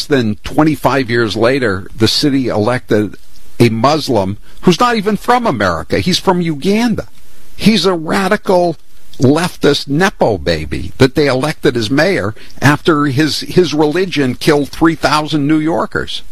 Then 25 years later, the city elected a Muslim who's not even from America. He's from Uganda. He's a radical leftist Nepo baby that they elected as mayor after his religion killed 3,000 New Yorkers.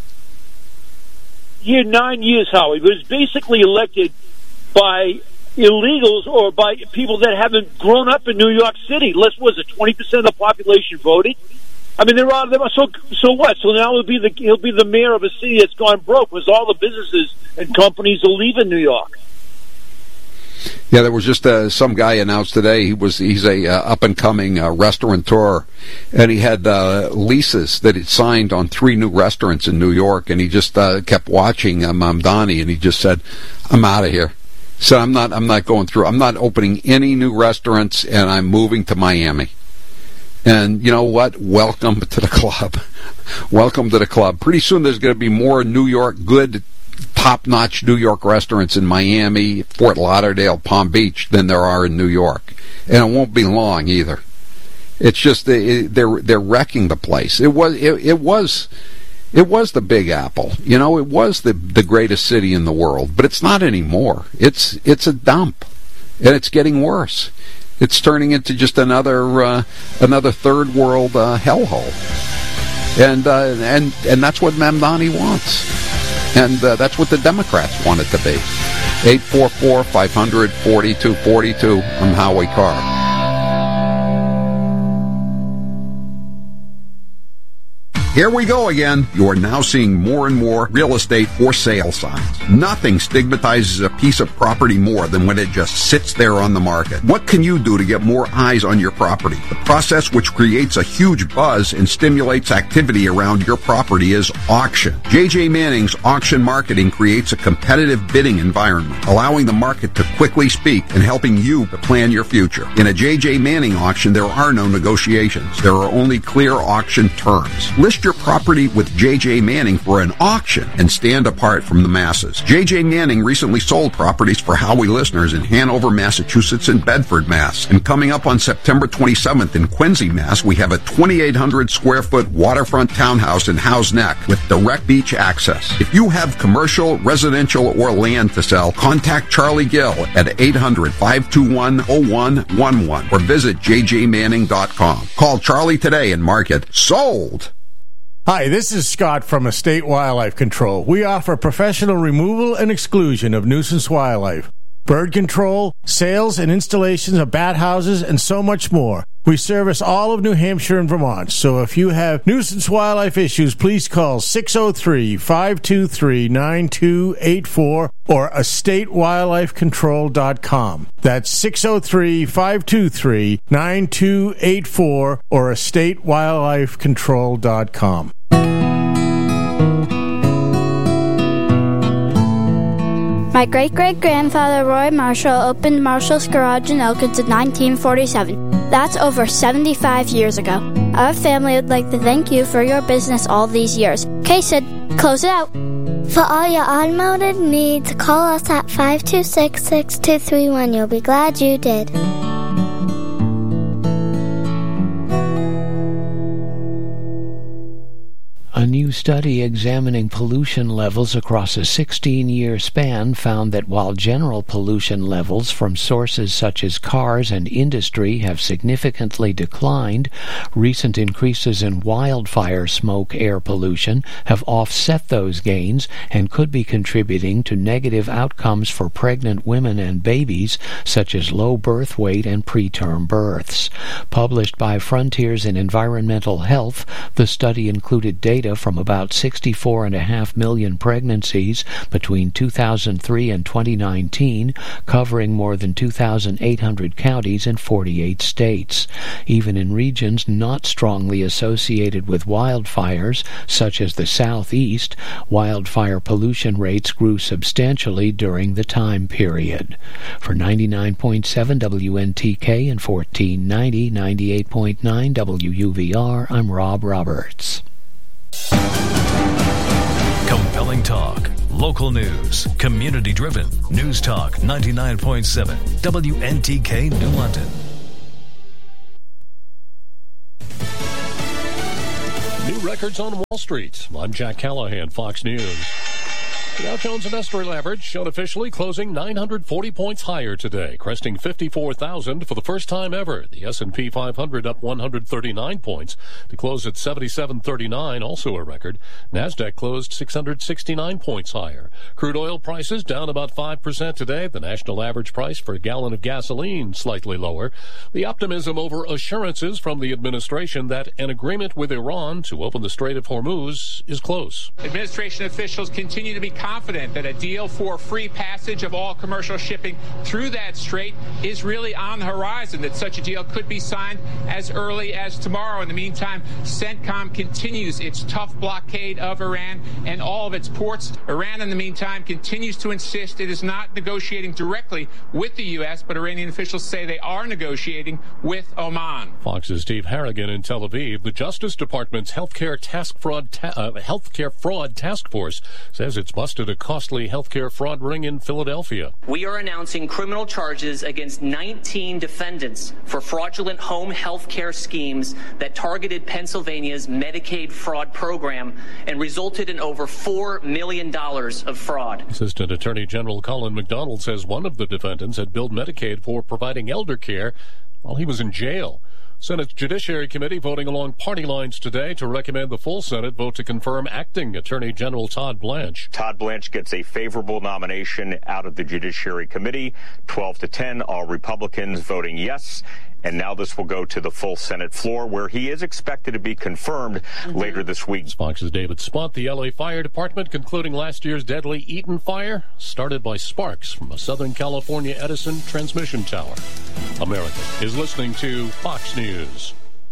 He had 9 years, Howie. He was basically elected by illegals or by people that haven't grown up in New York City. Less was it 20% of the population voted? I mean, there are so what? So now he'll be the mayor of a city that's gone broke because all the businesses and companies are leaving New York. Yeah, there was just some guy announced today. He's a up and coming restaurateur, and he had leases that he'd signed on 3 new restaurants in New York, and he just kept watching Mamdani, and he just said, "I'm out of here." So I'm not going through. I'm not opening any new restaurants, and I'm moving to Miami. And you know what? Welcome to the club. Welcome to the club. Pretty soon there's going to be more New York, good, top-notch New York restaurants in Miami, Fort Lauderdale, Palm Beach than there are in New York. And it won't be long either. It's just they're wrecking the place. It was the Big Apple. You know, it was the greatest city in the world, but it's not anymore. It's a dump, and it's getting worse. It's turning into just another third world hellhole, and that's what Mamdani wants, and that's what the Democrats want it to be. 844-500-4242. I'm Howie Carr. Here we go again. You are now seeing more and more real estate for sale signs. Nothing stigmatizes a piece of property more than when it just sits there on the market. What can you do to get more eyes on your property? The process which creates a huge buzz and stimulates activity around your property is auction. J.J. Manning's auction marketing creates a competitive bidding environment, allowing the market to quickly speak and helping you to plan your future. In a J.J. Manning auction, there are no negotiations. There are only clear auction terms. List your property with J.J. Manning for an auction and stand apart from the masses. J.J. Manning recently sold properties for Howie listeners in Hanover, Massachusetts and Bedford, Mass. And coming up on September 27th in Quincy, Mass, we have a 2,800 square foot waterfront townhouse in Howe's Neck with direct beach access. If you have commercial, residential, or land to sell, contact Charlie Gill at 800-521-0111 or visit jjmanning.com. Call Charlie today and mark it sold. Hi, this is Scott from Estate Wildlife Control. We offer professional removal and exclusion of nuisance wildlife, bird control, sales and installations of bat houses, and so much more. We service all of New Hampshire and Vermont, so if you have nuisance wildlife issues, please call 603-523-9284 or estatewildlifecontrol.com. That's 603-523-9284 or estatewildlifecontrol.com. My great-great-grandfather Roy Marshall opened Marshall's Garage in Elkins in 1947. That's over 75 years ago. Our family would like to thank you for your business all these years. Okay, Sid, close it out. For all your automotive needs, call us at 526-6231. You'll be glad you did. A new study examining pollution levels across a 16-year span found that while general pollution levels from sources such as cars and industry have significantly declined, recent increases in wildfire smoke air pollution have offset those gains and could be contributing to negative outcomes for pregnant women and babies, such as low birth weight and preterm births. Published by Frontiers in Environmental Health, the study included data from about 64.5 million pregnancies between 2003 and 2019, covering more than 2,800 counties in 48 states. Even in regions not strongly associated with wildfires, such as the Southeast, wildfire pollution rates grew substantially during the time period. For 99.7 WNTK and 1490, 98.9 WUVR, I'm Rob Roberts. Compelling talk, local news, community-driven. News Talk 99.7 WNTK New London. New records on Wall Street. I'm Jack Callahan, Fox News. The Dow Jones Industrial Average unofficially closing 940 points higher today, cresting 54,000 for the first time ever. The S&P 500 up 139 points to close at 7739, also a record. Nasdaq closed 669 points higher. Crude oil prices down about 5% today. The national average price for a gallon of gasoline slightly lower. The optimism over assurances from the administration that an agreement with Iran to open the Strait of Hormuz is close. Administration officials continue to be confident that a deal for free passage of all commercial shipping through that strait is really on the horizon, that such a deal could be signed as early as tomorrow. In the meantime, CENTCOM continues its tough blockade of Iran and all of its ports. Iran, in the meantime, continues to insist it is not negotiating directly with the U.S., but Iranian officials say they are negotiating with Oman. Fox's Steve Harrigan in Tel Aviv. The Justice Department's healthcare fraud task force says it's busted a costly healthcare fraud ring in Philadelphia. We are announcing criminal charges against 19 defendants for fraudulent home health care schemes that targeted Pennsylvania's Medicaid fraud program and resulted in over $4 million of fraud. Assistant Attorney General Colin McDonald says one of the defendants had billed Medicaid for providing elder care while he was in jail. Senate Judiciary Committee voting along party lines today to recommend the full Senate vote to confirm acting Attorney General Todd Blanche. Todd Blanche gets a favorable nomination out of the Judiciary Committee, 12-10, all Republicans voting yes. And now this will go to the full Senate floor, where he is expected to be confirmed later this week. Fox's David Spott. The L.A. Fire Department concluding last year's deadly Eaton fire, started by sparks from a Southern California Edison transmission tower. America is listening to Fox News.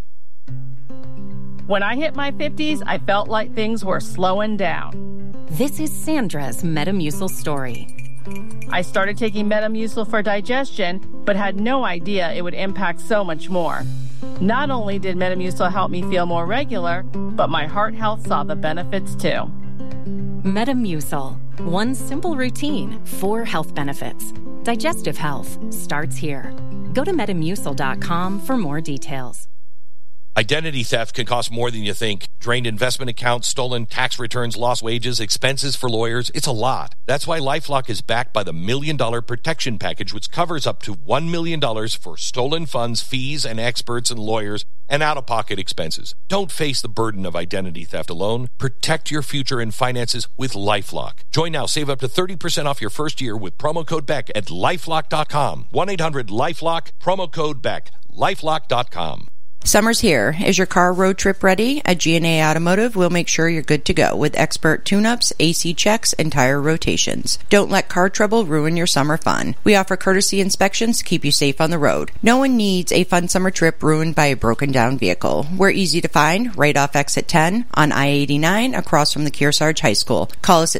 When I hit my 50s, I felt like things were slowing down. This is Sandra's Metamucil story. I started taking Metamucil for digestion, but had no idea it would impact so much more. Not only did Metamucil help me feel more regular, but my heart health saw the benefits too. Metamucil. One simple routine, 4 health benefits. Digestive health starts here. Go to Metamucil.com for more details. Identity theft can cost more than you think. Drained investment accounts, stolen tax returns, lost wages, expenses for lawyers. It's a lot. That's why LifeLock is backed by the $1 Million Protection Package, which covers up to $1 million for stolen funds, fees, and experts and lawyers, and out-of-pocket expenses. Don't face the burden of identity theft alone. Protect your future and finances with LifeLock. Join now. Save up to 30% off your first year with promo code BECK at LifeLock.com. 1-800-LifeLock, promo code BECK, LifeLock.com. Summer's here. Is your car road trip ready? At G&A Automotive, we'll make sure you're good to go with expert tune-ups, AC checks, and tire rotations. Don't let car trouble ruin your summer fun. We offer courtesy inspections to keep you safe on the road. No one needs a fun summer trip ruined by a broken-down vehicle. We're easy to find right off exit 10 on I-89 across from the Kearsarge High School. Call us at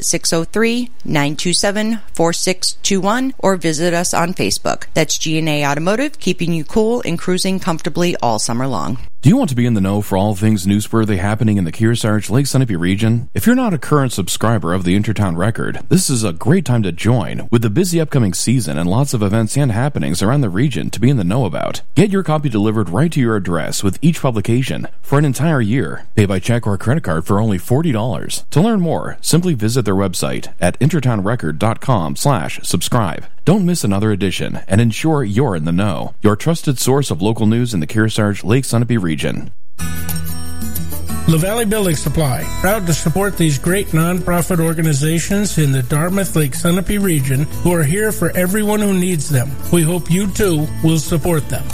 603-927-4621 or visit us on Facebook. That's G&A Automotive, keeping you cool and cruising comfortably all summer long. Do you want to be in the know for all things newsworthy happening in the Kearsarge Lake Sunapee region? If you're not a current subscriber of the Intertown Record, this is a great time to join with the busy upcoming season and lots of events and happenings around the region to be in the know about. Get your copy delivered right to your address with each publication for an entire year. Pay by check or credit card for only $40. To learn more, simply visit their website at intertownrecord.com/subscribe. Don't miss another edition and ensure you're in the know. Your trusted source of local news in the Kearsarge Lake Sunapee region. La Valley Building Supply, proud to support these great nonprofit organizations in the Dartmouth Lake Sunapee region who are here for everyone who needs them. We hope you too will support them.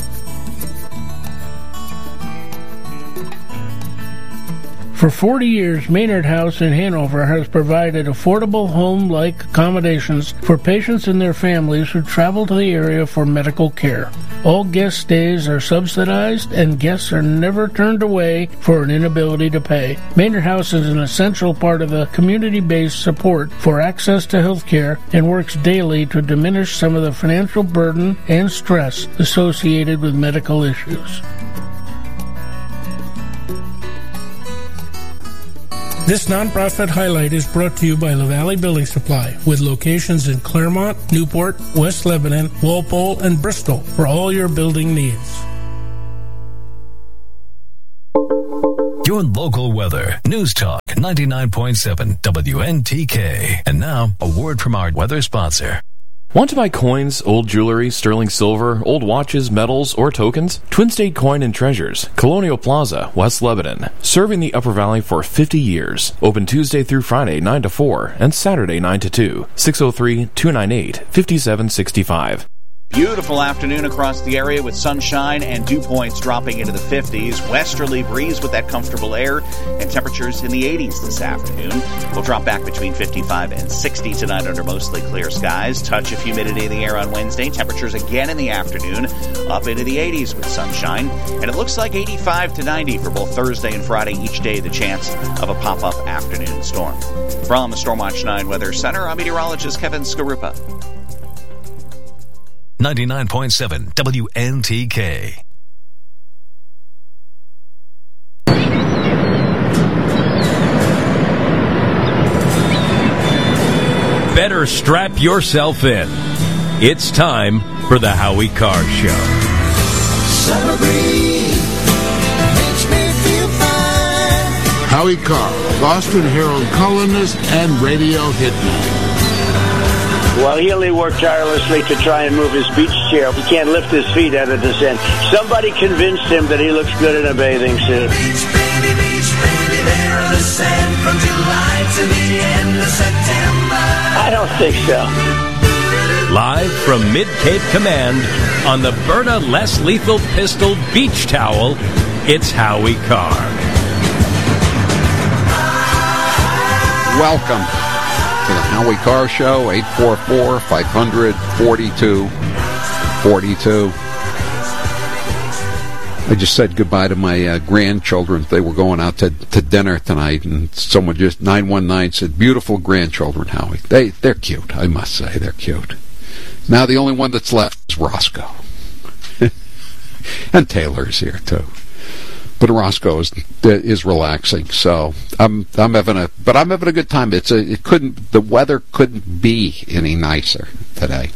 For 40 years, Maynard House in Hanover has provided affordable home-like accommodations for patients and their families who travel to the area for medical care. All guest stays are subsidized, and guests are never turned away for an inability to pay. Maynard House is an essential part of the community-based support for access to health care and works daily to diminish some of the financial burden and stress associated with medical issues. This nonprofit highlight is brought to you by La Valley Building Supply, with locations in Claremont, Newport, West Lebanon, Walpole, and Bristol for all your building needs. You're your local weather. News Talk 99.7 WNTK. And now, a word from our weather sponsor. Want to buy coins, old jewelry, sterling silver, old watches, medals, or tokens? Twin State Coin and Treasures, Colonial Plaza, West Lebanon. Serving the Upper Valley for 50 years. Open Tuesday through Friday 9 to 4 and Saturday 9 to 2. 603-298-5765. Beautiful afternoon across the area with sunshine and dew points dropping into the 50s. Westerly breeze with that comfortable air and temperatures in the 80s this afternoon. We'll drop back between 55 and 60 tonight under mostly clear skies. Touch of humidity in the air on Wednesday. Temperatures again in the afternoon up into the 80s with sunshine. And it looks like 85 to 90 for both Thursday and Friday. Each day the chance of a pop-up afternoon storm. From the Stormwatch 9 Weather Center, I'm meteorologist Kevin Skarupa. 99.7 WNTK. Better strap yourself in. It's time for the Howie Carr Show. Summer breeze makes me feel fine. Howie Carr, Boston Herald columnist and radio hitman. Well, he only worked tirelessly to try and move his beach chair. He can't lift his feet out of the sand. Somebody convinced him that he looks good in a bathing suit. Beach, baby, there on the sand from July to the end of September. I don't think so. Live from Mid-Cape Command on the Berta Less Lethal Pistol Beach Towel, it's Howie Carr. Welcome to the Howie Carr Show, 844-500-4242. I just said goodbye to my grandchildren. They were going out to dinner tonight, and someone just, 919, said, beautiful grandchildren, Howie. They're cute, I must say. They're cute. Now the only one that's left is Roscoe. And Taylor's here, too. But Roscoe is relaxing, so I'm having a good time. The weather couldn't be any nicer today.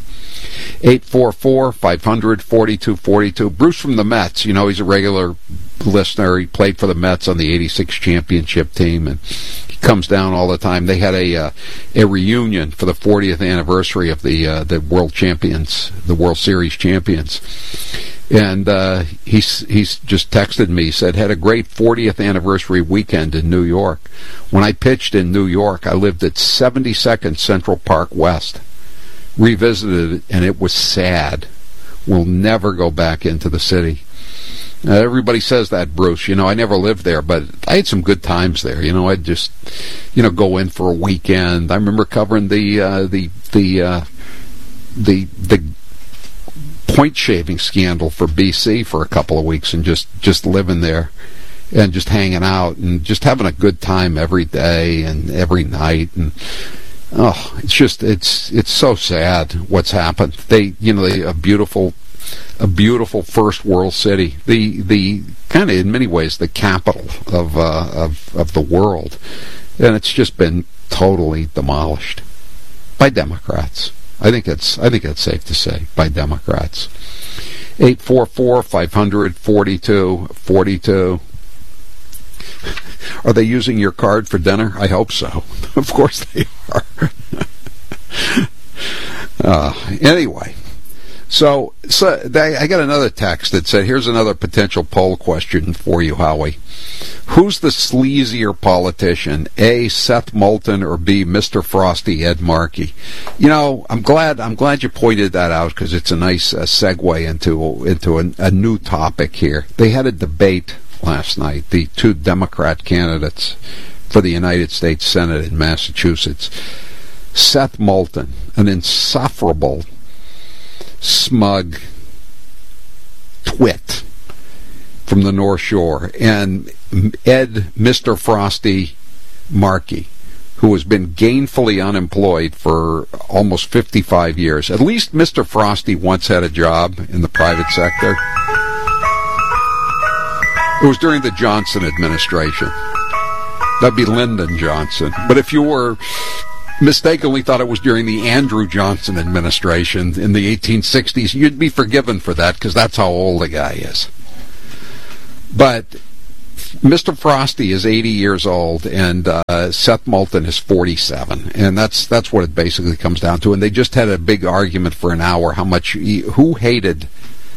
844-500-4242. Bruce from the Mets, he's a regular listener. He played for the Mets on the '86 championship team, and he comes down all the time. They had a reunion for the 40th anniversary of the World Champions, the World Series champions. And he's just texted me. He said, had a great 40th anniversary weekend in New York. When I pitched in New York, I lived at 72nd Central Park West. Revisited it, and it was sad. We'll never go back into the city. Everybody says that, Bruce. I never lived there, but I had some good times there. I'd just, go in for a weekend. I remember covering the point shaving scandal for BC for a couple of weeks, and just living there and just hanging out and just having a good time every day and every night. And it's so sad what's happened. A beautiful first world city, the kind of in many ways the capital of the world, and it's just been totally demolished by Democrats. I think it's safe to say, by Democrats. 844-500-4242. Are they using your card for dinner? I hope so. Of course they are. Anyway, so I got another text that said, here's another potential poll question for you, Howie. Who's the sleazier politician? A, Seth Moulton, or B, Mr. Frosty, Ed Markey? I'm glad you pointed that out, because it's a nice segue into a new topic here. They had a debate last night, the two Democrat candidates for the United States Senate in Massachusetts. Seth Moulton, an insufferable, smug twit from the North Shore, and Ed Mr. Frosty Markey, who has been gainfully unemployed for almost 55 years. At least Mr. Frosty once had a job in the private sector. It was during the Johnson administration. That'd be Lyndon Johnson. But if you were mistakenly thought it was during the Andrew Johnson administration in the 1860s, you'd be forgiven for that, because that's how old the guy is. But Mr. Frosty is 80 years old, and Seth Moulton is 47, and that's what it basically comes down to. And they just had a big argument for an hour who hates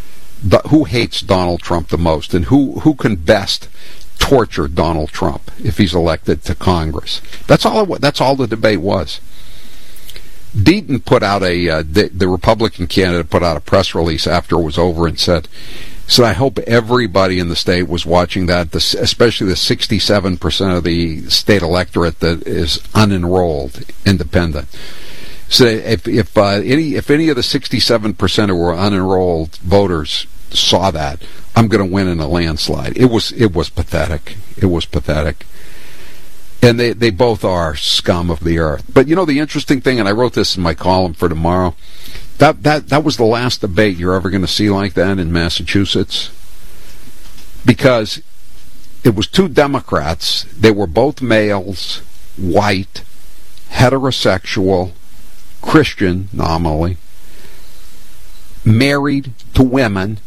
Donald Trump the most, and who can best torture Donald Trump if he's elected to Congress. That's all the debate was. Deaton put out the Republican candidate put out a press release after it was over and said, I hope everybody in the state was watching that, especially the 67% of the state electorate that is unenrolled independent. So if any of the 67% who were unenrolled voters saw that, I'm going to win in a landslide. It was pathetic. It was pathetic. And they both are scum of the earth. But the interesting thing, and I wrote this in my column for tomorrow, that was the last debate you're ever going to see like that in Massachusetts. Because it was two Democrats. They were both males, white, heterosexual, Christian, nominally, married to women,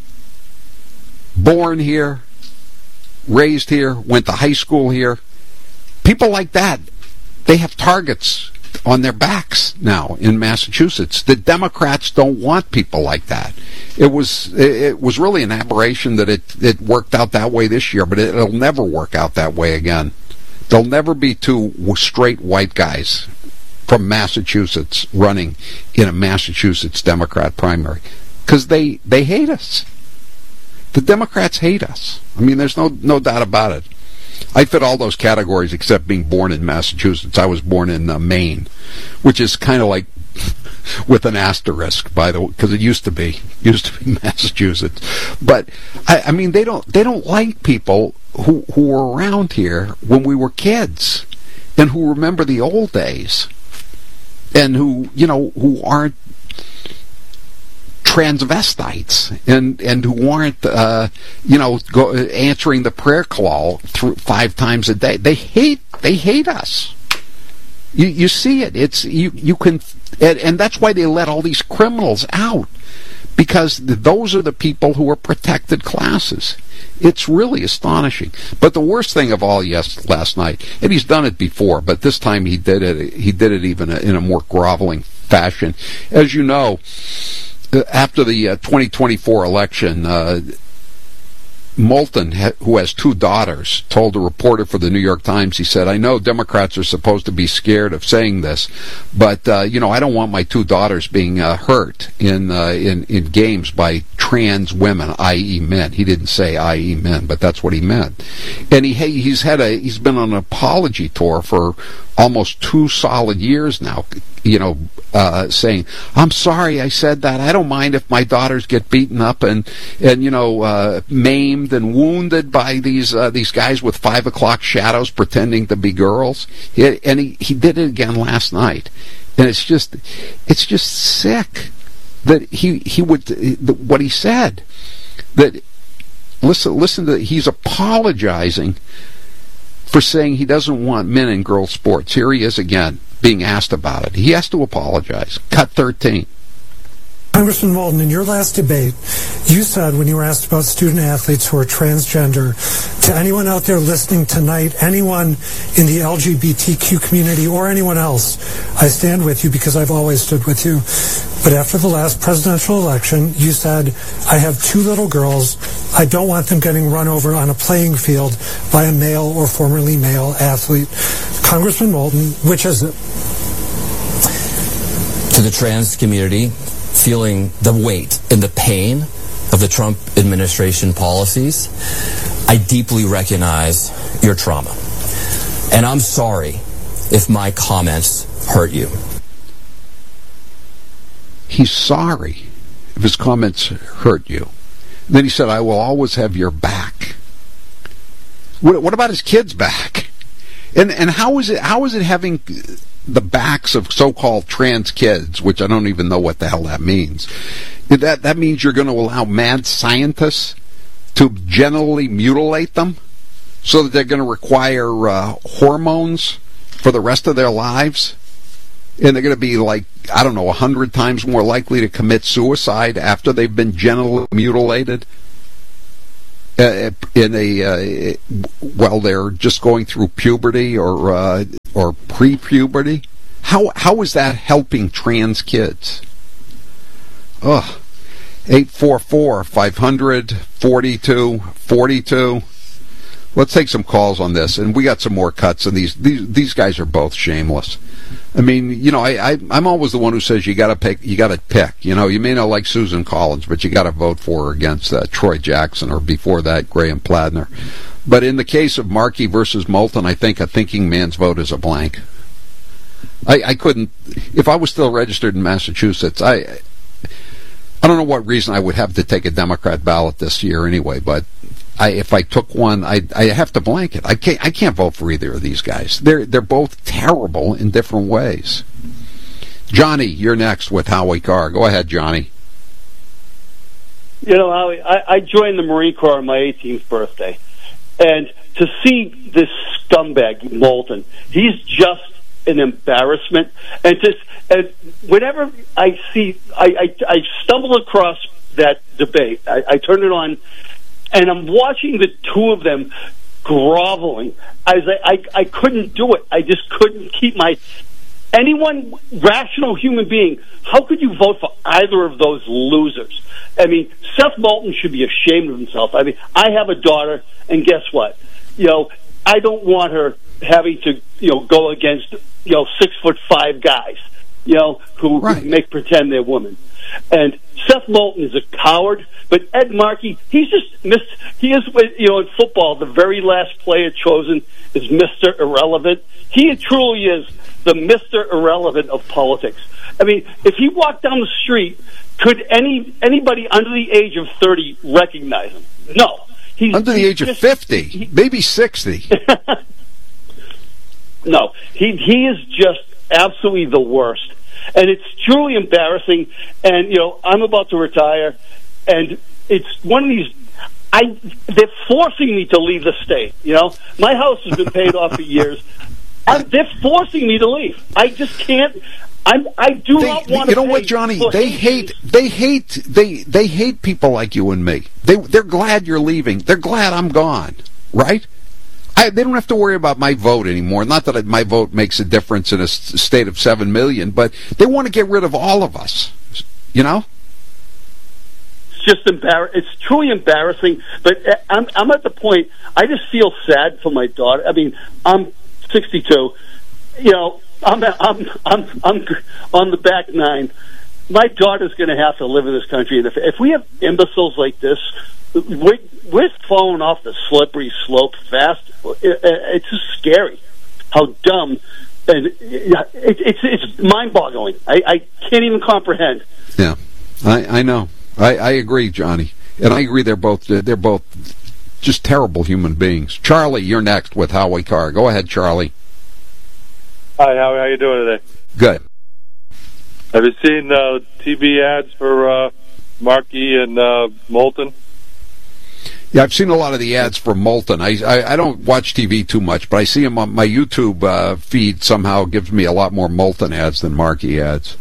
born here, raised here, went to high school here. People like that, they have targets on their backs now in Massachusetts. The Democrats don't want people like that. It was really an aberration that it worked out that way this year, but it'll never work out that way again. There'll never be two straight white guys from Massachusetts running in a Massachusetts Democrat primary, because they hate us. The Democrats hate us. I mean, there's no doubt about it. I fit all those categories except being born in Massachusetts. I was born in Maine, which is kind of like with an asterisk, by the way, because it used to be Massachusetts. But I mean, they don't like people who were around here when we were kids and who remember the old days and who aren't transvestites and who aren't answering the prayer call 5 times a day. They hate us. You see it. It's you can, and that's why they let all these criminals out, because those are the people who are protected classes. It's really astonishing. But the worst thing of all, last night, and he's done it before, but this time he did it even in a more groveling fashion. As you know, after the 2024 election, Moulton, who has 2 daughters, told a reporter for the New York Times, he said, I know Democrats are supposed to be scared of saying this, but, I don't want my 2 daughters being hurt in games by trans women, i.e. men. He didn't say i.e. men, but that's what he meant. And he's been on an apology tour for almost 2 solid years now, saying, I'm sorry I said that. I don't mind if my daughters get beaten up and maimed and wounded by these guys with 5 o'clock shadows pretending to be girls. And he did it again last night. And it's just sick that he would, what he said, that listen to, he's apologizing for saying he doesn't want men in girls' sports. Here he is again, being asked about it. He has to apologize. Cut 13. Congressman Moulton, in your last debate, you said when you were asked about student athletes who are transgender, to anyone out there listening tonight, anyone in the LGBTQ community or anyone else, I stand with you because I've always stood with you. But after the last presidential election, you said, I have 2 little girls. I don't want them getting run over on a playing field by a male or formerly male athlete. Congressman Moulton, which is it? To the trans community, feeling the weight and the pain of the Trump administration policies, I deeply recognize your trauma. And I'm sorry if my comments hurt you. He's sorry if his comments hurt you. And then he said, I will always have your back. What about his kids' back? And how is it having the backs of so-called trans kids, which I don't even know what the hell that means? That means you're going to allow mad scientists to genitally mutilate them so that they're going to require hormones for the rest of their lives? And they're going to be 100 times more likely to commit suicide after they've been genitally mutilated? they're just going through puberty or pre-puberty. How is that helping trans kids? 844-500-4242. Let's take some calls on this, and we got some more cuts, and these guys are both shameless. I mean, you know, I'm always the one who says you got to pick. You know, you may not like Susan Collins, but you got to vote for her against Troy Jackson, or before that, Graham Pladner. But in the case of Markey versus Moulton, I think a thinking man's vote is a blank. I couldn't, if I was still registered in Massachusetts, I don't know what reason I would have to take a Democrat ballot this year anyway, but if I took one, I have to blank it. I can't vote for either of these guys. They're both terrible in different ways. Johnny, you're next with Howie Carr. Go ahead, Johnny. You know, Howie, I joined the Marine Corps on my 18th birthday, and to see this scumbag Moulton, he's just an embarrassment. And whenever I see, I stumble across that debate. I turn it on, and I'm watching the two of them groveling. I couldn't do it. I just couldn't keep anyone rational human being, how could you vote for either of those losers? I mean, Seth Moulton should be ashamed of himself. I mean, I have a daughter, and guess what? You know, I don't want her having to, go against, 6'5" guys, who pretend they're women. And Seth Moulton is a coward, but Ed Markey, he's just missed. He is, in football, the very last player chosen is Mr. Irrelevant. He truly is the Mr. Irrelevant of politics. I mean, if he walked down the street, could anybody under the age of 30 recognize him? No. He's under the age of 50, maybe 60. No, he is just absolutely the worst. And it's truly embarrassing. And, I'm about to retire, and it's one of these, they're forcing me to leave the state, My house has been paid off for years. They're forcing me to leave. I just can't. I do not want to. You know what, Johnny? They hate people like you and me. They're glad you're leaving. They're glad I'm gone, right? They don't have to worry about my vote anymore. Not that my vote makes a difference in a state of 7 million, but they want to get rid of all of us. It's just it's truly embarrassing. But I'm at the point. I just feel sad for my daughter. I mean, I'm 62. I'm on the back nine. My daughter's going to have to live in this country, and if we have imbeciles like this, we're falling off the slippery slope fast. It's just scary how dumb, and it's mind-boggling. I can't even comprehend. Yeah, I know. I agree, Johnny, and I agree. They're both just terrible human beings. Charlie, you're next with Howie Carr. Go ahead, Charlie. Hi, Howie. How you doing today? Good. Have you seen TV ads for Markey and Moulton? Yeah, I've seen a lot of the ads for Moulton. I don't watch TV too much, but I see them on my YouTube feed. Somehow gives me a lot more Moulton ads than Markey ads.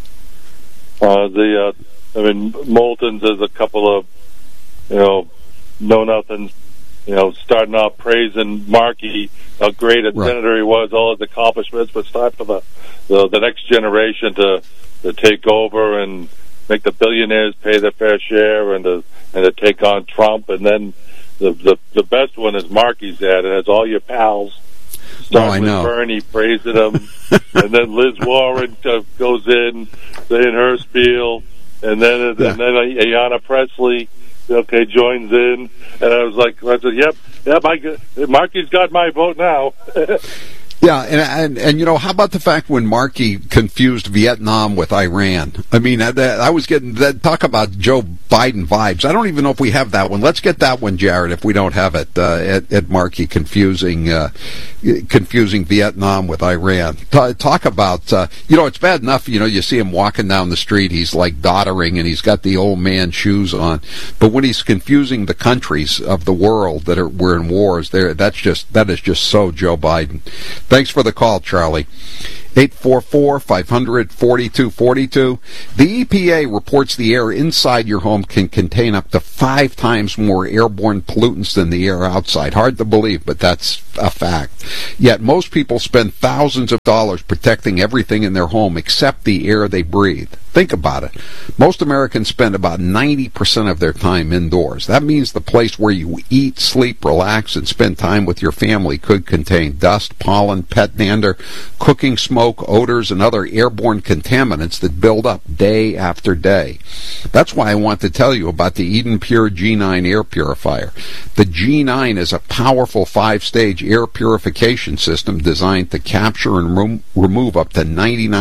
Moulton's is a couple of, know-nothings, starting off praising Markey, how great a senator he was, all his accomplishments, but it's time for the next generation to take over and make the billionaires pay their fair share and to take on Trump. And then the best one is Markey's ad. It has all your pals. Starting with Bernie praising him, and then Liz Warren goes in saying her spiel, and then Ayanna Pressley joins in, and I said, yep, Markey's got my vote now. Yeah, and how about the fact when Markey confused Vietnam with Iran? I mean, I was getting that. Talk about Joe Biden vibes. I don't even know if we have that one. Let's get that one, Jared, if we don't have it. At Markey confusing Vietnam with Iran. Talk about it's bad enough. You see him walking down the street. He's like doddering, and he's got the old man shoes on. But when he's confusing the countries of the world that were in wars, that is just so Joe Biden. Thanks for the call, Charlie. 844-500-4242. The EPA reports the air inside your home can contain up to 5 times more airborne pollutants than the air outside. Hard to believe, but that's a fact. Yet most people spend thousands of dollars protecting everything in their home except the air they breathe. Think about it. Most Americans spend about 90% of their time indoors. That means the place where you eat, sleep, relax, and spend time with your family could contain dust, pollen, pet dander, cooking smoke, odors, and other airborne contaminants that build up day after day. That's why I want to tell you about the Eden Pure G9 air purifier. The G9 is a powerful 5-stage air purification system designed to capture and remove up to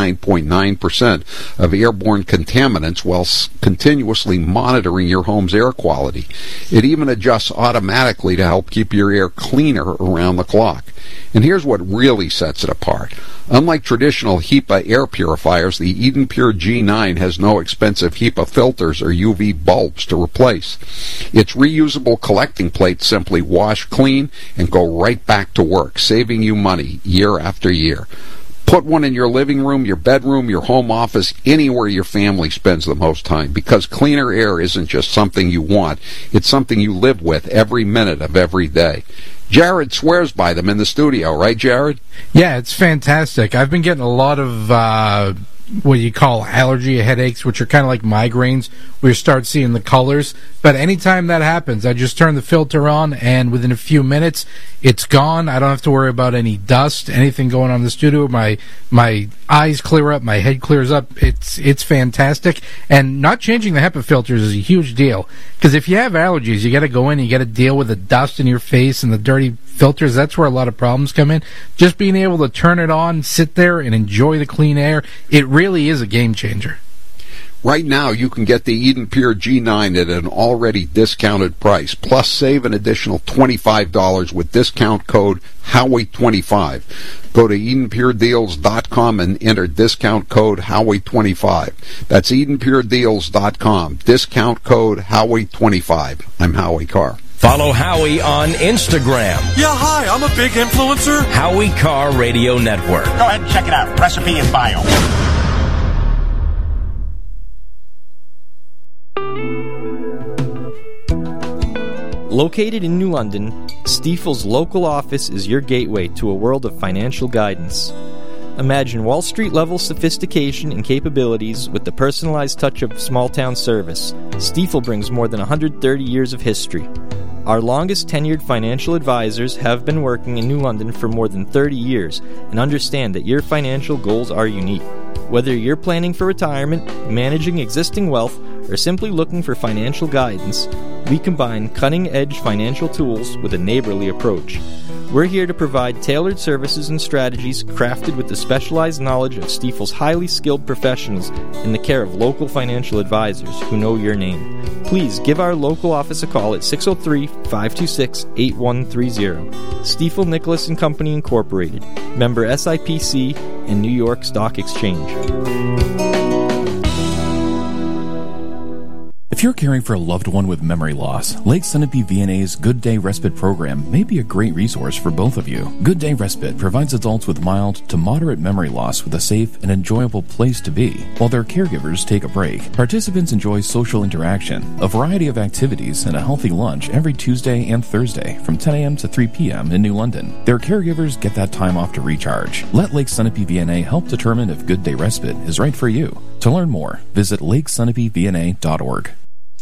99.9% of airborne contaminants while continuously monitoring your home's air quality. It even adjusts automatically to help keep your air cleaner around the clock. And here's what really sets it apart. Unlike traditional HEPA air purifiers, the Eden Pure G9 has no expensive HEPA filters or UV bulbs to replace. Its reusable collecting plates simply wash clean and go right back to work, saving you money year after year. Put one in your living room, your bedroom, your home office, anywhere your family spends the most time, because cleaner air isn't just something you want, it's something you live with every minute of every day. Jared swears by them in the studio, right, Jared? Yeah, it's fantastic. I've been getting a lot of what you call allergy headaches, which are kind of like migraines, where you start seeing the colors. But anytime that happens, I just turn the filter on, and within a few minutes, it's gone. I don't have to worry about any dust, anything going on in the studio. My eyes clear up, my head clears up. It's fantastic. And not changing the HEPA filters is a huge deal, because if you have allergies, you got to go in, you got to deal with the dust in your face and the dirty filters. That's where a lot of problems come in. Just being able to turn it on, sit there, and enjoy the clean air, it really is a game changer. Right now, you can get the Eden Pure G9 at an already discounted price, plus save an additional $25 with discount code Howie25. Go to EdenPureDeals.com and enter discount code Howie25. That's EdenPureDeals.com, discount code Howie25. I'm Howie Carr. Follow Howie on Instagram. Yeah, hi, I'm a big influencer. Howie Carr Radio Network. Go ahead and check it out. Recipe in bio. Located in New London, Stifel's local office is your gateway to a world of financial guidance. Imagine Wall Street-level sophistication and capabilities with the personalized touch of small-town service. Stifel brings more than 130 years of history. Our longest tenured financial advisors have been working in New London for more than 30 years and understand that your financial goals are unique. Whether you're planning for retirement, managing existing wealth, or simply looking for financial guidance, we combine cutting-edge financial tools with a neighborly approach. We're here to provide tailored services and strategies crafted with the specialized knowledge of Stifel's highly skilled professionals in the care of local financial advisors who know your name. Please give our local office a call at 603-526-8130. Stifel Nicholas & Company Incorporated, member SIPC and New York Stock Exchange. If you're caring for a loved one with memory loss, Lake Sunapee VNA's Good Day Respite program may be a great resource for both of you. Good Day Respite provides adults with mild to moderate memory loss with a safe and enjoyable place to be, while their caregivers take a break. Participants enjoy social interaction, a variety of activities, and a healthy lunch every Tuesday and Thursday from 10 a.m. to 3 p.m. in New London. Their caregivers get that time off to recharge. Let Lake Sunapee VNA help determine if Good Day Respite is right for you. To learn more, visit lakesunapeevna.org.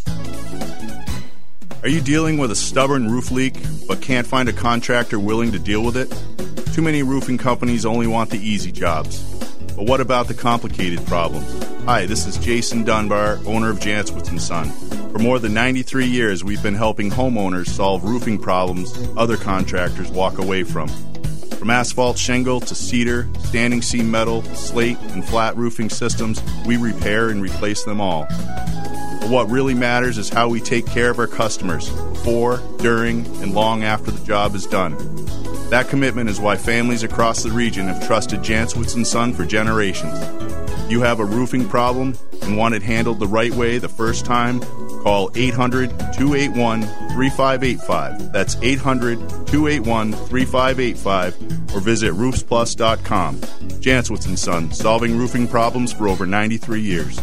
Are you dealing with a stubborn roof leak but can't find a contractor willing to deal with it? Too many roofing companies only want the easy jobs. But what about the complicated problems? Hi, this is Jason Dunbar, owner of Jantzwitz & Son. For more than 93 years, we've been helping homeowners solve roofing problems other contractors walk away from. From asphalt shingle to cedar, standing seam metal, slate, and flat roofing systems, we repair and replace them all. But what really matters is how we take care of our customers before, during, and long after the job is done. That commitment is why families across the region have trusted Jantzwitz & Son for generations. You have a roofing problem and want it handled the right way the first time? Call 800-281-3585. That's 800-281-3585 or visit roofsplus.com. Janswitz & Son, solving roofing problems for over 93 years.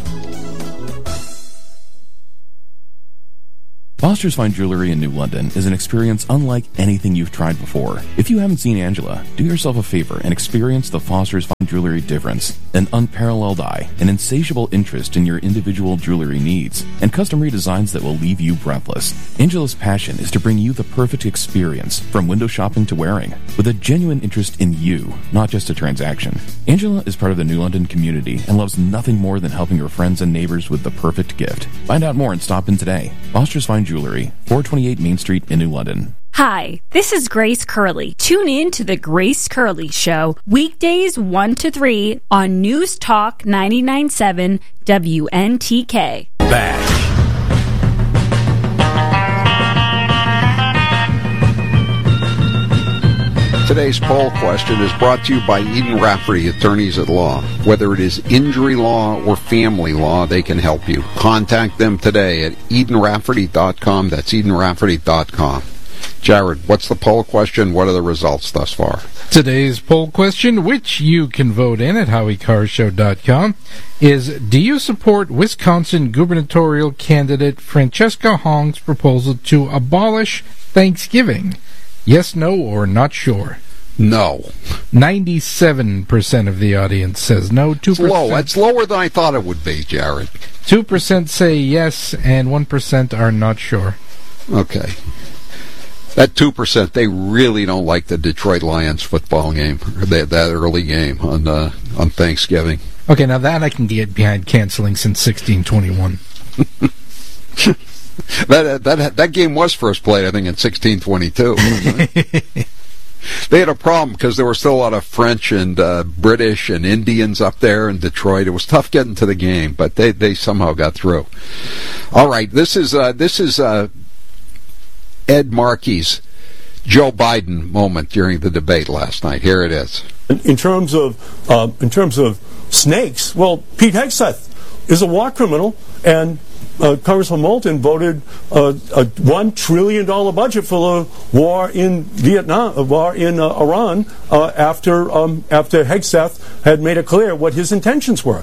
Foster's Fine Jewelry in New London is an experience unlike anything you've tried before. If you haven't seen Angela, do yourself a favor and experience the Foster's Fine Jewelry difference. An unparalleled eye, an insatiable interest in your individual jewelry needs, and custom redesigns that will leave you breathless. Angela's passion is to bring you the perfect experience, from window shopping to wearing, with a genuine interest in you, not just a transaction. Angela is part of the New London community and loves nothing more than helping her friends and neighbors with the perfect gift. Find out more and stop in today. Foster's Fine Jewelry, 428 Main Street in New London. Hi, this is Grace Curley. Tune in to The Grace Curley Show, weekdays 1 to 3 on News Talk 99.7 WNTK. Back. Today's poll question is brought to you by Eden Rafferty, attorneys at law. Whether it is injury law or family law, they can help you. Contact them today at EdenRafferty.com. That's EdenRafferty.com. Jared, what's the poll question? What are the results thus far? Today's poll question, which you can vote in at HowieCarrshow.com, is: do you support Wisconsin gubernatorial candidate Francesca Hong's proposal to abolish Thanksgiving? Yes, no, or not sure? No. 97% of the audience says no. 2%. It's low. That's lower than I thought it would be, Jared. 2% say yes, and 1% are not sure. Okay. That 2%, they really don't like the Detroit Lions football game, that early game on Thanksgiving. Okay, now that I can get behind canceling since 1621. That game was first played, I think, in 1622. They had a problem because there were still a lot of French and British and Indians up there in Detroit. It was tough getting to the game, but they somehow got through. All right, this is Ed Markey's Joe Biden moment during the debate last night. Here it is. In terms of snakes, well, Pete Hegseth is a war criminal, and Congressman Moulton voted a $1 trillion budget for the war in Vietnam, war in Iran, after Hegseth had made it clear what his intentions were.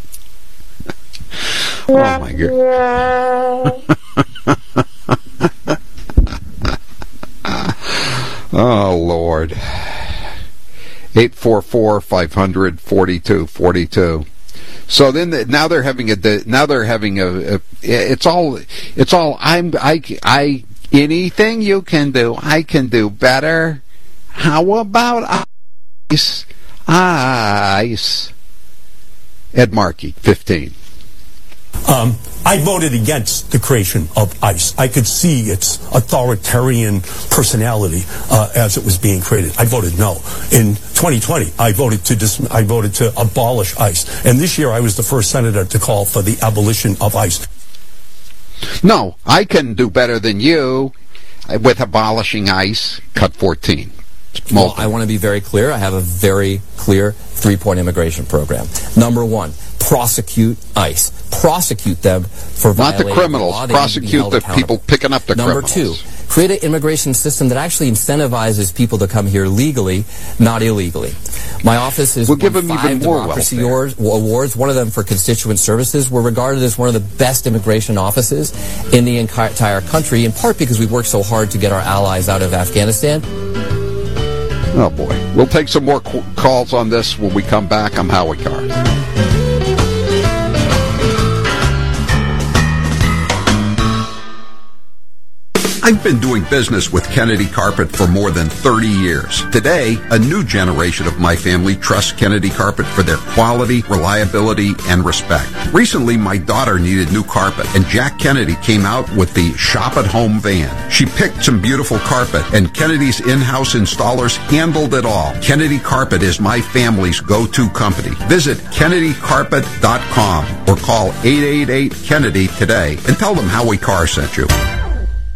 Oh my God. Oh Lord. 844-500-4242. So then now they're having it's all anything you can do, I can do better. How about ice? Ed Markey, 15. I voted against the creation of ICE. I could see its authoritarian personality as it was being created. I voted no. In 2020, I voted to abolish ICE. And this year, I was the first senator to call for the abolition of ICE. No, I can do better than you with abolishing ICE. Cut 14. Well, I want to be very clear. I have a very clear 3-point immigration program. Number one, prosecute ICE. Prosecute them for violating not the criminals. The law. Prosecute the people picking up the Number criminals. Two, create an immigration system that actually incentivizes people to come here legally, not illegally. My office has won 5 democracy awards, one of them for constituent services. We're regarded as one of the best immigration offices in the entire country, in part because we worked so hard to get our allies out of Afghanistan. Oh, boy. We'll take some more calls on this when we come back. I'm Howie Carr. I've been doing business with Kennedy Carpet for more than 30 years. Today, a new generation of my family trusts Kennedy Carpet for their quality, reliability, and respect. Recently, my daughter needed new carpet, and Jack Kennedy came out with the Shop at Home van. She picked some beautiful carpet, and Kennedy's in-house installers handled it all. Kennedy Carpet is my family's go-to company. Visit KennedyCarpet.com or call 888-KENNEDY today and tell them Howie Carr sent you.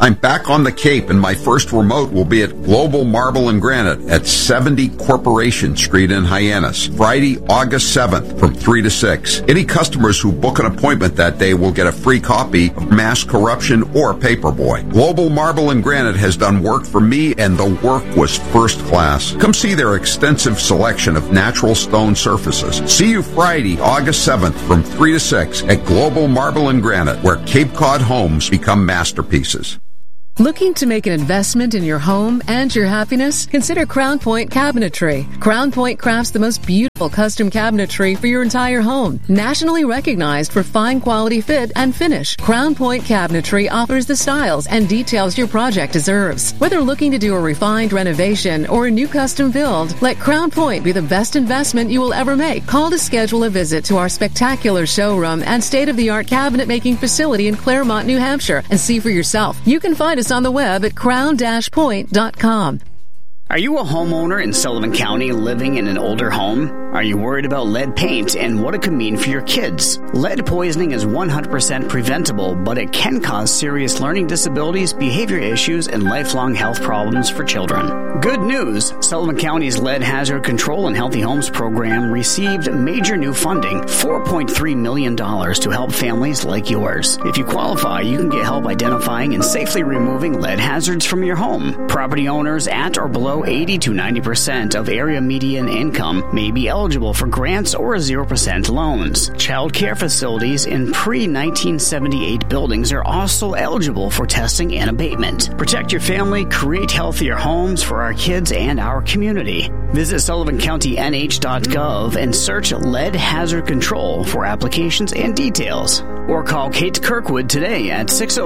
I'm back on the Cape, and my first remote will be at Global Marble and Granite at 70 Corporation Street in Hyannis, Friday, August 7th from 3 to 6. Any customers who book an appointment that day will get a free copy of Mass Corruption or Paperboy. Global Marble and Granite has done work for me, and the work was first class. Come see their extensive selection of natural stone surfaces. See you Friday, August 7th from 3 to 6 at Global Marble and Granite, where Cape Cod homes become masterpieces. Looking to make an investment in your home and your happiness? Consider Crown Point Cabinetry. Crown Point crafts the most beautiful custom cabinetry for your entire home. Nationally recognized for fine quality fit and finish, Crown Point Cabinetry offers the styles and details your project deserves. Whether looking to do a refined renovation or a new custom build, let Crown Point be the best investment you will ever make. Call to schedule a visit to our spectacular showroom and state-of-the-art cabinet making facility in Claremont, New Hampshire, and see for yourself. You can find us on the web at crown-point.com. Are you a homeowner in Sullivan County living in an older home? Are you worried about lead paint and what it could mean for your kids? Lead poisoning is 100% preventable, but it can cause serious learning disabilities, behavior issues, and lifelong health problems for children. Good news! Sullivan County's Lead Hazard Control and Healthy Homes program received major new funding, $4.3 million, to help families like yours. If you qualify, you can get help identifying and safely removing lead hazards from your home. Property owners at or below 80 to 90% of area median income may be eligible for grants or 0% loans. Child care facilities in pre-1978 buildings are also eligible for testing and abatement. Protect your family, create healthier homes for our kids and our community. Visit SullivanCountyNH.gov and search Lead Hazard Control for applications and details. Or call Kate Kirkwood today at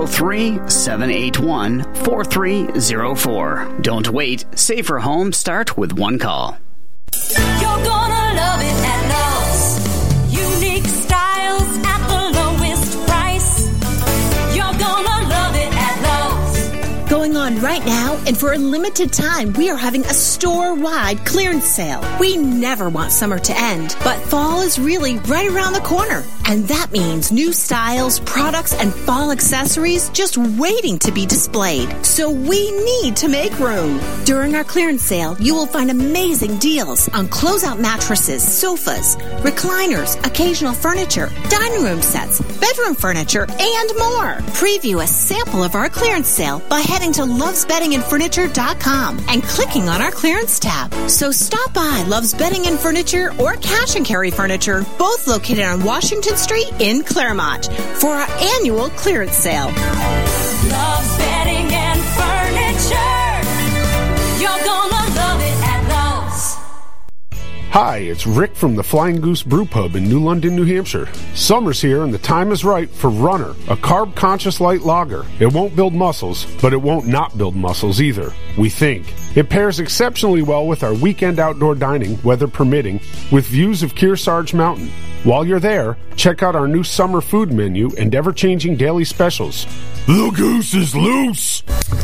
603-781-4304. Don't wait. Safer homes start with one call. You're gonna love it at Lowe's. Unique styles at the lowest price. You're gonna love it at Lowe's. Going on right now, and for a limited time, we are having a store-wide clearance sale. We never want summer to end, but fall is really right around the corner. And that means new styles, products, and fall accessories just waiting to be displayed. So we need to make room. During our clearance sale, you will find amazing deals on closeout mattresses, sofas, recliners, occasional furniture, dining room sets, bedroom furniture, and more. Preview a sample of our clearance sale by heading to lovesbeddingandfurniture.com and clicking on our clearance tab. So stop by Love's Bedding and Furniture or Cash and Carry Furniture, both located on Washington Street in Claremont, for our annual clearance sale. Love's Bedding and Furniture. You're gonna love it at Lowe's. Hi, it's Rick from the Flying Goose Brew Pub in New London, New Hampshire. Summer's here and the time is right for Runner, a carb-conscious light lager. It won't build muscles, but it won't not build muscles either, we think. It pairs exceptionally well with our weekend outdoor dining, weather permitting, with views of Kearsarge Mountain. While you're there, check out our new summer food menu and ever-changing daily specials. The goose is loose!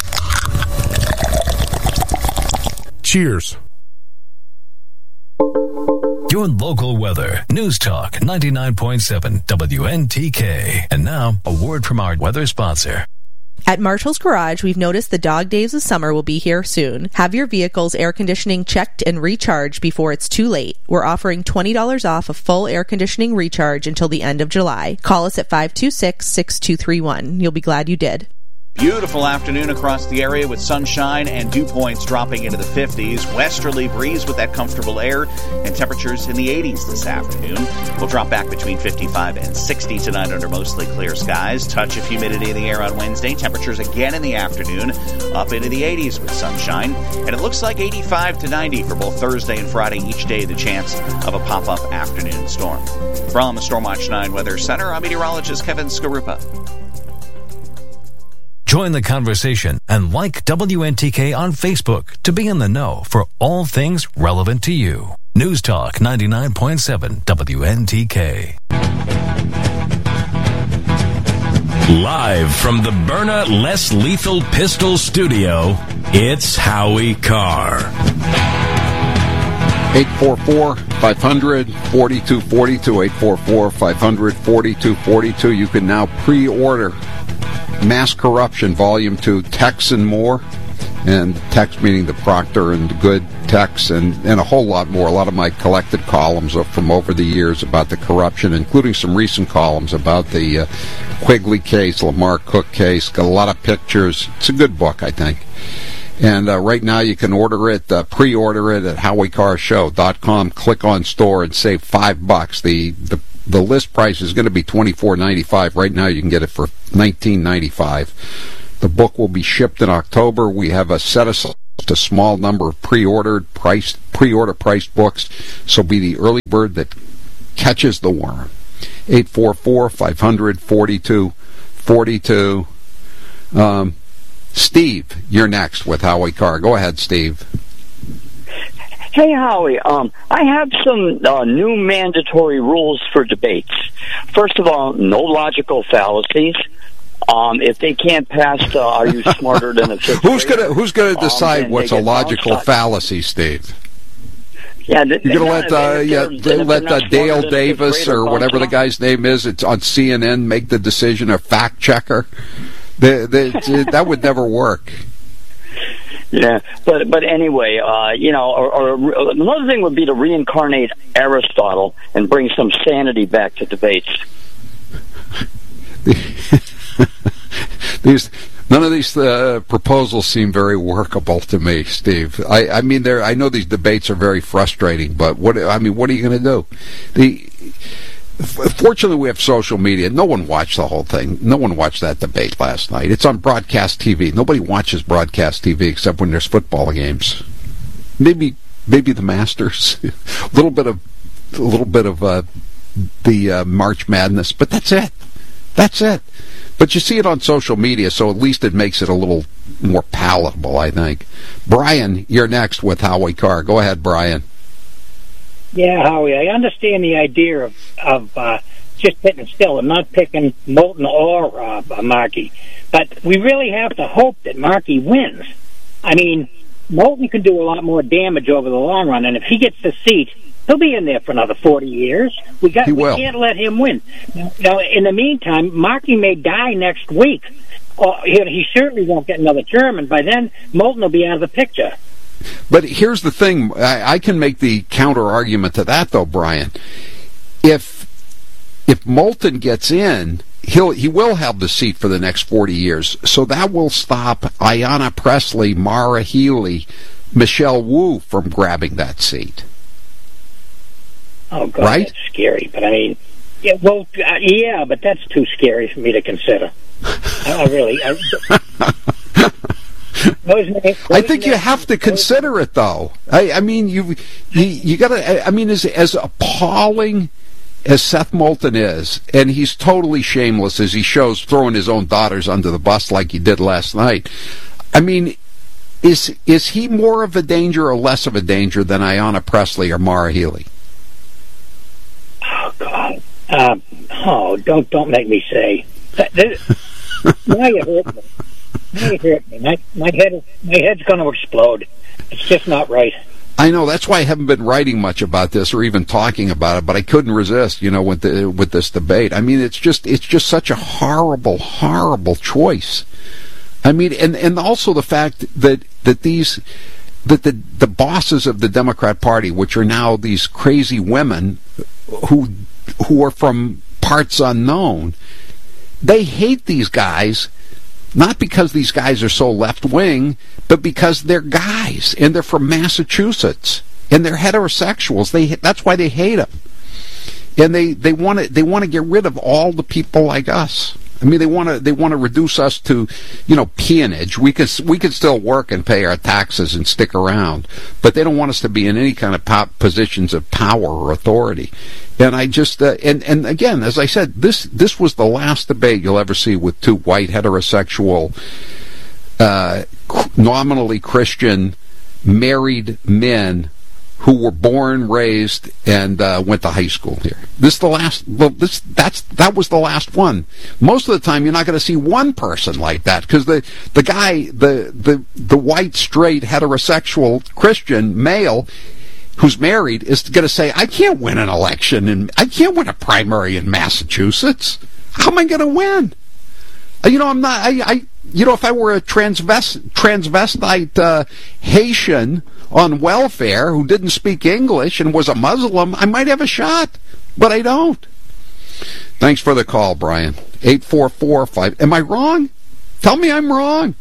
Cheers. Your local weather. News Talk 99.7 WNTK. And now, a word from our weather sponsor. At Marshall's Garage, we've noticed the dog days of summer will be here soon. Have your vehicle's air conditioning checked and recharged before it's too late. We're offering $20 off a full air conditioning recharge until the end of July. Call us at 526-6231. You'll be glad you did. Beautiful afternoon across the area with sunshine and dew points dropping into the 50s. Westerly breeze with that comfortable air and temperatures in the 80s this afternoon. We'll drop back between 55 and 60 tonight under mostly clear skies. Touch of humidity in the air on Wednesday. Temperatures again in the afternoon up into the 80s with sunshine. And it looks like 85 to 90 for both Thursday and Friday. Each day the chance of a pop-up afternoon storm. From the Stormwatch 9 Weather Center, I'm meteorologist Kevin Skarupa. Join the conversation and like WNTK on Facebook to be in the know for all things relevant to you. News Talk 99.7 WNTK. Live from the Byrna Less Lethal Pistol Studio, it's Howie Carr. 844-500-4242, 844-500-4242. You can now pre-order Mass Corruption, Volume 2, Tex and More. And Tex meaning the Procter and Good Tex, and a whole lot more. A lot of my collected columns are from over the years about the corruption, including some recent columns about the Quigley case, Lamar Cook case. Got a lot of pictures. It's a good book, I think. And right now you can order it, pre-order it at HowieCarrShow.com. Click on store and save $5. The list price is going to be $24.95. Right now you can get it for $19.95. The book will be shipped in October. We have a set aside a small number of pre-order priced books. So be the early bird that catches the worm. 844-500-4242. Steve, you're next with Howie Carr. Go ahead, Steve. Hey, Howie. I have some new mandatory rules for debates. First of all, no logical fallacies. If they can't pass, are you smarter than a fifth grader? Who's gonna decide what's a logical fallacy, Steve? Yeah, you're gonna let Dale Davis or whatever the guy's name is, it's on CNN, make the decision, a fact checker. That would never work. Yeah, but anyway, or another thing would be to reincarnate Aristotle and bring some sanity back to debates. None of these proposals seem very workable to me, Steve. I mean, I know these debates are very frustrating, but what are you going to do? Fortunately, we have social media. No one watched the whole thing. No one watched that debate last night. It's on broadcast TV. Nobody watches broadcast TV except when there's football games. Maybe the Masters. a little bit of the March Madness, but that's it. That's it. But you see it on social media, so at least it makes it a little more palatable, I think. Brian, you're next with Howie Carr. Go ahead, Brian. Yeah, Howie, I understand the idea of just sitting still and not picking Moulton or Markey. But we really have to hope that Markey wins. I mean, Moulton can do a lot more damage over the long run, and if he gets the seat, he'll be in there for another 40 years. We can't let him win. Now, in the meantime, Markey may die next week. Or he certainly won't get another term, and by then, Moulton will be out of the picture. But here's the thing. I can make the counter-argument to that, though, Brian. If Moulton gets in, he will have the seat for the next 40 years. So that will stop Ayanna Pressley, Maura Healey, Michelle Wu from grabbing that seat. Oh, God, right? That's scary. But I mean, but that's too scary for me to consider. I think you have to consider it, though. I mean, you got to. I mean, as appalling as Seth Moulton is, and he's totally shameless as he shows throwing his own daughters under the bus like he did last night. I mean, is he more of a danger or less of a danger than Ayanna Pressley or Maura Healey? Oh God! Don't make me say. Now you hurt me. Now you hurt me. My head's going to explode. It's just not right. I know. That's why I haven't been writing much about this or even talking about it. But I couldn't resist, with this debate. I mean, it's just such a horrible, horrible choice. I mean, and also the fact that the bosses of the Democrat Party, which are now these crazy women who are from parts unknown, they hate these guys, not because these guys are so left-wing, but because they're guys, and they're from Massachusetts, and they're heterosexuals. That's why they hate them. And they want to get rid of all the people like us. I mean, they want to reduce us to, peonage. We could still work and pay our taxes and stick around, but they don't want us to be in any kind of positions of power or authority. And I just and again, as I said, this was the last debate you'll ever see with two white heterosexual, nominally Christian, married men who were born, raised, and went to high school here. That was the last one. Most of the time, you're not going to see one person like that because the guy, the white, straight, heterosexual Christian male who's married is going to say, "I can't win an election and I can't win a primary in Massachusetts. How am I going to win? I'm not. If I were a transvestite Haitian on welfare who didn't speak English and was a Muslim, I might have a shot, but I don't. Thanks for the call, Brian. 844-5. Am I wrong? Tell me I'm wrong.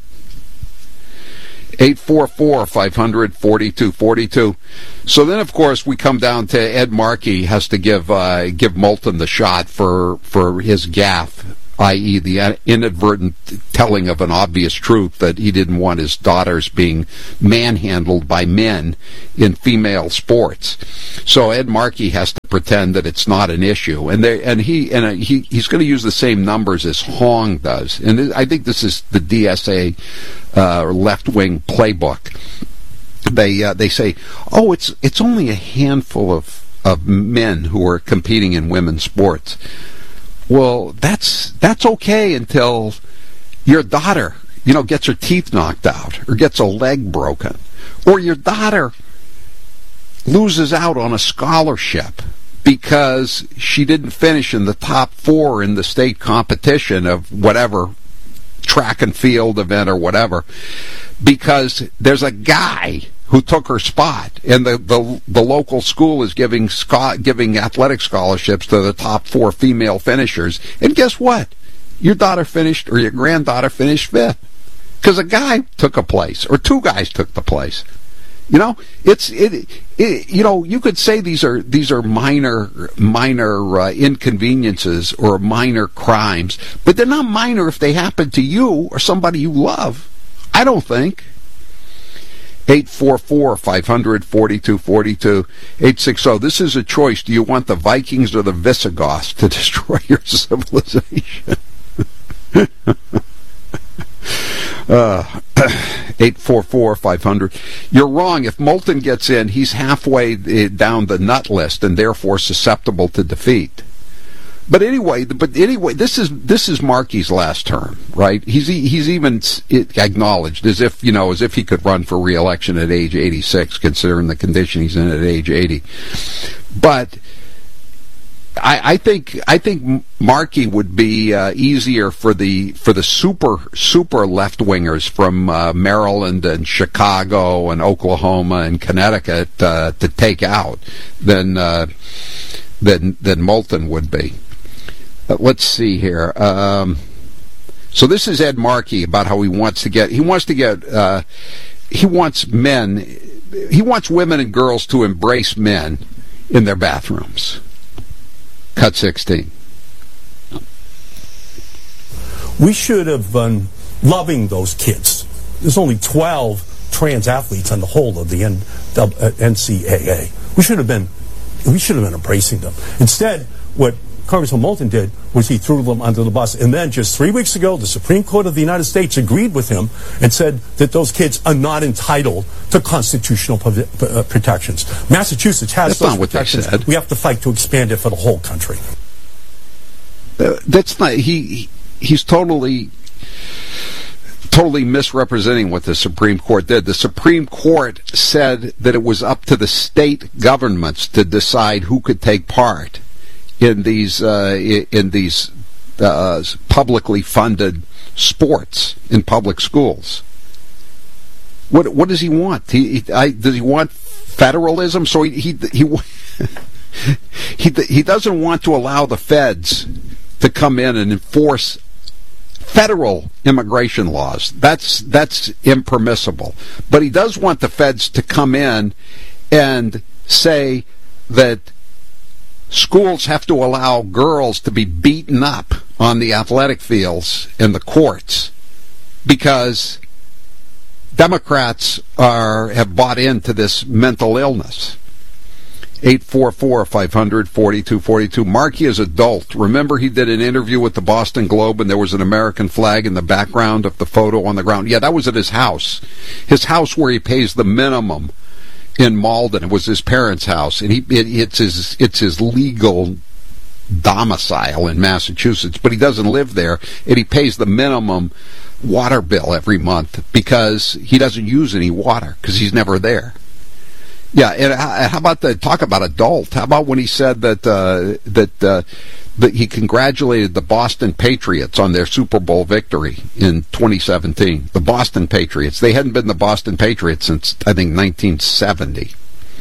844-500-4242. So then, of course, we come down to Ed Markey has to give Moulton the shot for his gaffe, i.e. the inadvertent telling of an obvious truth that he didn't want his daughters being manhandled by men in female sports. So Ed Markey has to pretend that it's not an issue, and he's going to use the same numbers as Hong does. And I think this is the DSA left-wing playbook. They say, oh, it's only a handful of men who are competing in women's sports. Well, that's okay until your daughter, gets her teeth knocked out or gets a leg broken, or your daughter loses out on a scholarship because she didn't finish in the top 4 in the state competition of whatever track and field event or whatever, because there's a guy who took her spot, and the local school is giving athletic scholarships to the top 4 female finishers. And guess what? Your daughter finished, or your granddaughter finished 5th, because a guy took a place, or 2 guys took the place. You could say these are minor inconveniences or minor crimes, but they're not minor if they happen to you or somebody you love. I don't think. 844-500-4242. 860. This is a choice. Do you want the Vikings or the Visigoths to destroy your civilization? 844-500. You're wrong. If Moulton gets in, he's halfway down the nut list and therefore susceptible to defeat. But anyway, this is Markey's last term, right? He's even acknowledged as if he could run for re-election at age 86, considering the condition he's in at age 80. But I think Markey would be easier for the super left wingers from Maryland and Chicago and Oklahoma and Connecticut to take out than Moulton would be. Let's see here. So this is Ed Markey about how he wants women and girls to embrace men in their bathrooms. Cut 16. We should have been loving those kids. There's only 12 trans athletes on the whole of the NCAA. We should have been embracing them. Instead, what Congressman Moulton did was he threw them under the bus. And then just 3 weeks ago, the Supreme Court of the United States agreed with him and said that those kids are not entitled to constitutional protections. Massachusetts has those protections. We have to fight to expand it for the whole country. That's not. He's totally misrepresenting what the Supreme Court did. The Supreme Court said that it was up to the state governments to decide who could take part in these publicly funded sports in public schools. What does he want? Does he want federalism? So he doesn't want to allow the feds to come in and enforce federal immigration laws. That's impermissible. But he does want the feds to come in and say that schools have to allow girls to be beaten up on the athletic fields and the courts because Democrats have bought into this mental illness. 844-500-4242. Markey is adult. Remember he did an interview with the Boston Globe and there was an American flag in the background of the photo on the ground? Yeah, that was at his house. His house where he pays the minimum in Malden. It was his parents' house, and it's his legal domicile in Massachusetts, but he doesn't live there, and he pays the minimum water bill every month because he doesn't use any water because he's never there. Yeah, and how about talk about adult? How about when he said that he congratulated the Boston Patriots on their Super Bowl victory in 2017. The Boston Patriots. They hadn't been the Boston Patriots since, I think, 1970.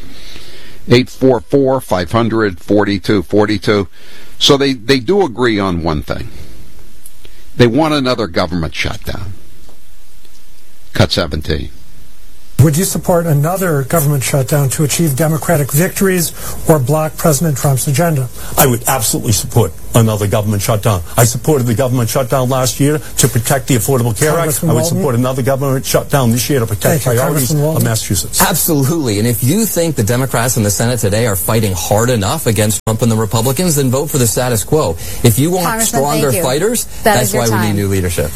844-500-4242. So they do agree on one thing. They want another government shutdown. Cut 17. Would you support another government shutdown to achieve Democratic victories or block President Trump's agenda? I would absolutely support another government shutdown. I supported the government shutdown last year to protect the Affordable Care Act. I would support another government shutdown this year to protect priorities of Massachusetts. Absolutely. And if you think the Democrats in the Senate today are fighting hard enough against Trump and the Republicans, then vote for the status quo. If you want stronger fighters, that's why we need new leadership.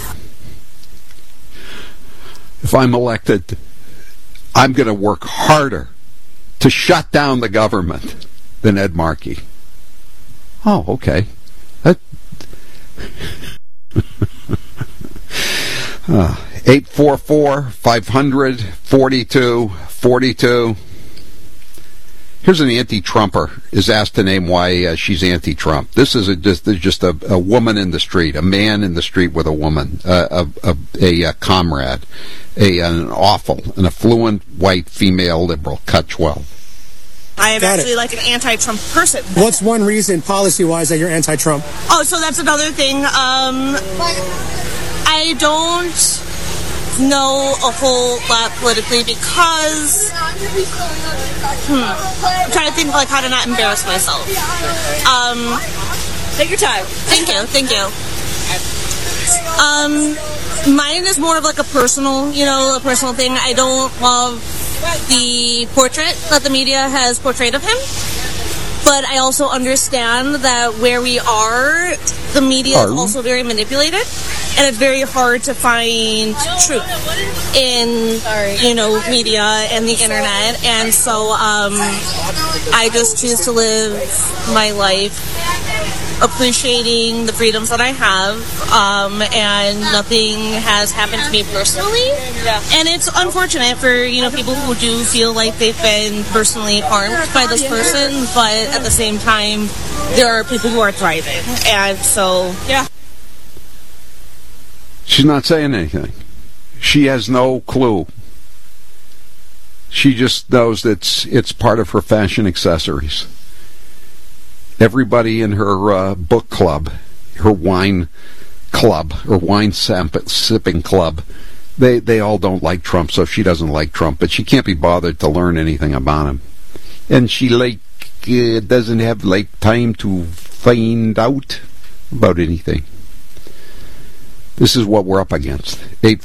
If I'm elected, I'm going to work harder to shut down the government than Ed Markey. Oh, okay. 844-500-4242. Here's an anti-Trumper is asked to name why she's anti-Trump. This is just a woman in the street, a man in the street with a woman, a comrade, an affluent white female liberal. Cut 12. I am actually like an anti-Trump person. What's one reason, policy-wise, that you're anti-Trump? Oh, so that's another thing. I don't know a whole lot politically because I'm trying to think of how to not embarrass myself. Take your time. Thank you. Mine is more of like a personal thing. I don't love the portrait that the media has portrayed of him. But I also understand that where we are, the media is also very manipulated, and it's very hard to find truth in, media and the internet. And so I just choose to live my life appreciating the freedoms that I have, and nothing has happened to me personally. And it's unfortunate for, people who do feel like they've been personally harmed by this person, but at the same time, there are people who are thriving. And so, yeah. She's not saying anything. She has no clue. She just knows that it's part of her fashion accessories. Everybody in her book club, her wine club, or wine sipping club, they all don't like Trump, so she doesn't like Trump, but she can't be bothered to learn anything about him. And she doesn't have time to find out about anything. This is what we're up against.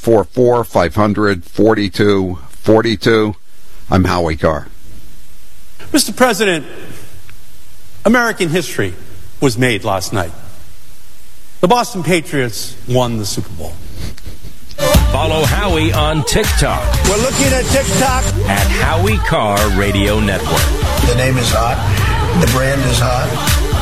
844-500-4242. I'm Howie Carr. Mr. President, American history was made last night. The Boston Patriots won the Super Bowl. Follow Howie on TikTok. We're looking at TikTok. At Howie Carr Radio Network. The name is hot. The brand is hot.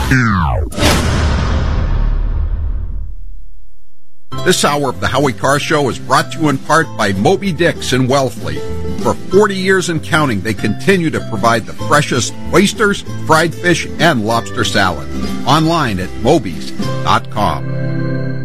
This hour of the Howie Carr Show is brought to you in part by Moby Dick's in Wellfleet. For 40 years and counting, they continue to provide the freshest oysters, fried fish, and lobster salad. Online at mobys.com.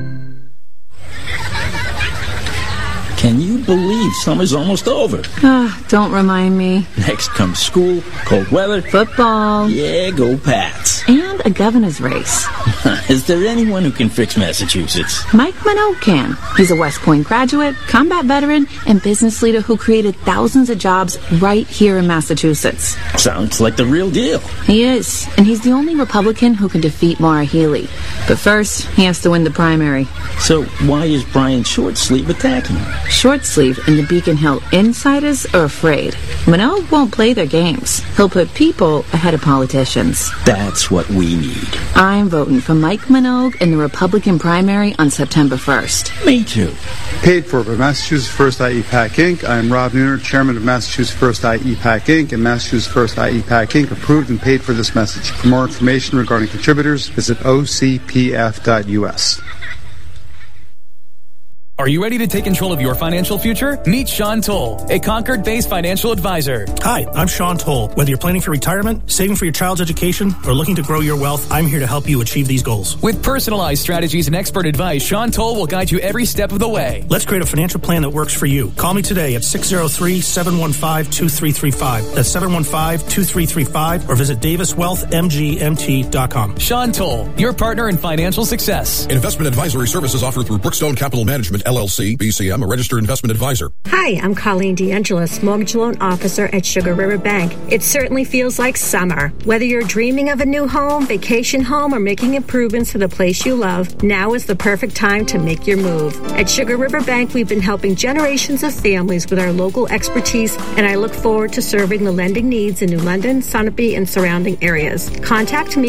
Can you believe summer's almost over? Don't remind me. Next comes school, cold weather, football. Yeah, go Pats. And a governor's race. Is there anyone who can fix Massachusetts? Mike Minogue can. He's a West Point graduate, combat veteran, and business leader who created thousands of jobs right here in Massachusetts. Sounds like the real deal. He is, and he's the only Republican who can defeat Maura Healey. But first, he has to win the primary. So why is Brian Shortsleeve attacking him? Shortsleeve and the Beacon Hill insiders are afraid. Minogue won't play their games. He'll put people ahead of politicians. That's what we need. I'm voting for Mike Minogue in the Republican primary on September 1st. Me too. Paid for by Massachusetts First IEPAC Inc. I am Rob Nooner, Chairman of Massachusetts First IEPAC Inc. and Massachusetts First IEPAC Inc. approved and paid for this message. For more information regarding contributors, visit ocpf.us. Are you ready to take control of your financial future? Meet Sean Toll, a Concord-based financial advisor. Hi, I'm Sean Toll. Whether you're planning for retirement, saving for your child's education, or looking to grow your wealth, I'm here to help you achieve these goals. With personalized strategies and expert advice, Sean Toll will guide you every step of the way. Let's create a financial plan that works for you. Call me today at 603-715-2335. That's 715-2335, or visit daviswealthmgmt.com. Sean Toll, your partner in financial success. Investment advisory services offered through Brookstone Capital Management, LLC, BCM, a registered investment advisor. Hi, I'm Colleen DeAngelis, mortgage loan officer at Sugar River Bank. It certainly feels like summer. Whether you're dreaming of a new home, vacation home, or making improvements to the place you love, now is the perfect time to make your move. At Sugar River Bank, we've been helping generations of families with our local expertise, and I look forward to serving the lending needs in New London, Sunapee, and surrounding areas. Contact me